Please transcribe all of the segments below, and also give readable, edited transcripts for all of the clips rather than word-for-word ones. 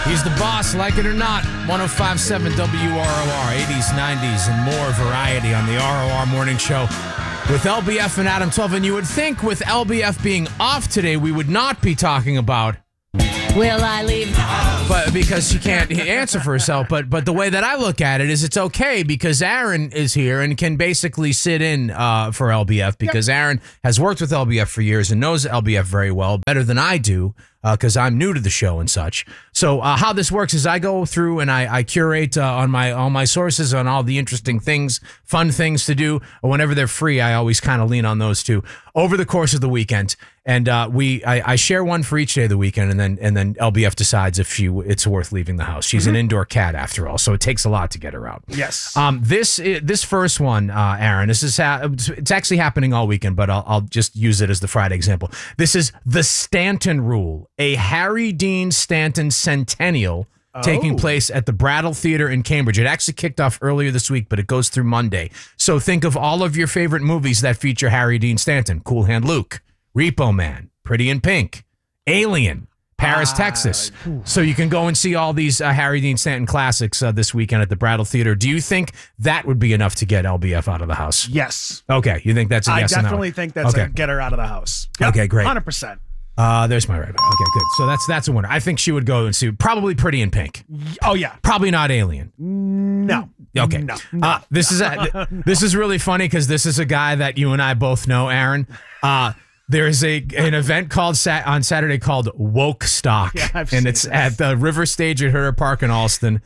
He's the boss, like it or not. 105.7 WROR, 80s, 90s, and more variety on the ROR Morning Show with LBF and Adam 12. And you would think with LBF being off today, we would not be talking about Will I leave? but because she can't answer for herself. But the way that I look at it is it's okay because Aaron is here and can basically sit in for LBF because Aaron has worked with LBF for years and knows LBF very well, better than I do, because I'm new to the show and such. So how this works is I go through and I curate on all my sources on all the interesting things, fun things to do. Whenever they're free, I always kind of lean on those too over the course of the weekend. And I share one for each day of the weekend, and then LBF decides if it's worth leaving the house. She's an indoor cat after all, so it takes a lot to get her out. Yes. This first one, Aaron, it's actually happening all weekend, but I'll just use it as the Friday example. This is the Stanton Rule, a Harry Dean Stanton centennial taking place at the Brattle Theater in Cambridge. It actually kicked off earlier this week, but it goes through Monday. So think of all of your favorite movies that feature Harry Dean Stanton: Cool Hand Luke, Repo Man, Pretty in Pink, Alien, Paris, Texas. So you can go and see all these Harry Dean Stanton classics this weekend at the Brattle Theater. Do you think that would be enough to get LBF out of the house? Yes. Okay, you think that's a yes? I definitely think that's a get her out of the house. Yep, okay, great. 100%. There's my right. Okay, good. So that's a winner. I think she would go and see probably Pretty in Pink. Oh yeah. Probably not Alien. No. Okay. No. This is really funny because this is a guy that you and I both know, Aaron. There's an event called on Saturday called Woke Stock, and it's at the River Stage at Herder Park in Alston.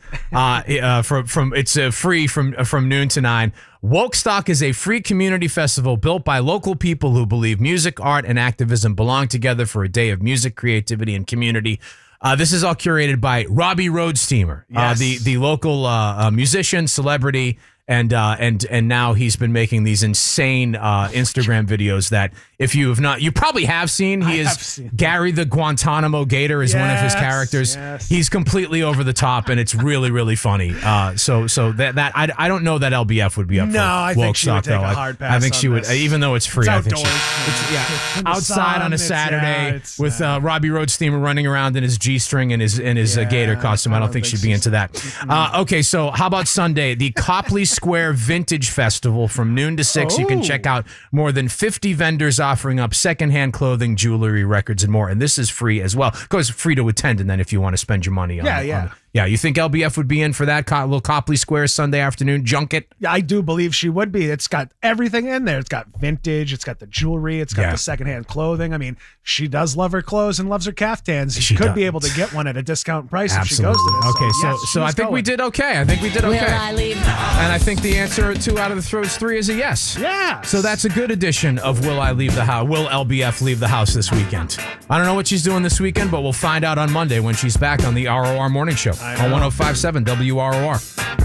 It's free from noon to 9. Woke Stock is a free community festival built by local people who believe music, art, and activism belong together for a day of music, creativity, and community. This is all curated by Robbie Roadsteamer, the local musician, celebrity. And now he's been making these insane Instagram videos that if you have not, you probably have seen. He is Gary the Guantanamo Gator is one of his characters. Yes. He's completely over the top, and it's really, really funny. So that I don't know that LBF would be up for I think she would take a hard pass. I think she would, even though it's free. It's I think outdoors. it's outside on a Saturday with Robbie Roadsteamer running around in his G-string and his Gator costume. I don't think she'd be into that. Okay, so how about Sunday? The Copley Square Vintage Festival from noon to 6. You can check out more than 50 vendors offering up secondhand clothing, jewelry, records, and more. And this is free as well. Of course, free to attend, and then if you want to spend your money on you think LBF would be in for that little Copley Square Sunday afternoon junket? Yeah, I do believe she would be. It's got everything in there. It's got vintage. It's got the jewelry. It's got the secondhand clothing. I mean, she does love her clothes and loves her caftans. She could be able to get one at a discount price if she goes to this. Okay, so I think we did okay. Will I leave? And I think the answer 2 out of the throws 3 is a yes. Yeah. So that's a good edition of Will I Leave the House? Will LBF leave the house this weekend? I don't know what she's doing this weekend, but we'll find out on Monday when she's back on the ROR Morning Show on 105.7 WROR.